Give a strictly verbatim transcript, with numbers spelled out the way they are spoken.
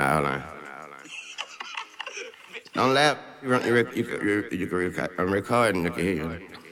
on, hold on. Don't laugh. You, run, you, rec- you, can- you, you can record. I'm recording. You can hear you.